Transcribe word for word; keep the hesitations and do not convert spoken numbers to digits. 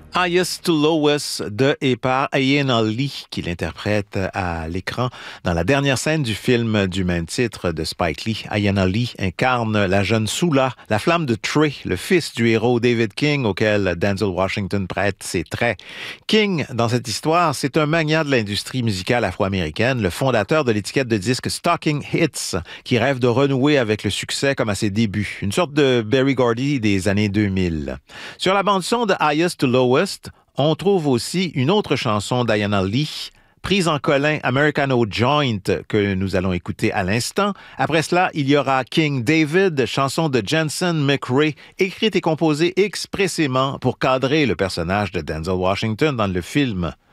Highest to Lowest de et par Ayan Lee, qui l'interprète à l'écran dans la dernière scène du film du même titre de Spike Lee. Ayan Lee incarne la jeune Sula, la flamme de Trey, le fils du héros David King auquel Denzel Washington prête ses traits. King, dans cette histoire, c'est un magnat de l'industrie musicale afro-américaine, le fondateur de l'étiquette de disques Stocking Hits, qui rêve de renouer avec le succès comme à ses débuts. Une sorte de Berry Gordy des années deux mille. Sur la bande-son de Highest to Lowest, on trouve aussi une autre chanson d'Ayan Lee, prise en colin Americano Joint, que nous allons écouter à l'instant. Après cela, il y aura King David, chanson de Jensen McRae, écrite et composée expressément pour cadrer le personnage de Denzel Washington dans le film.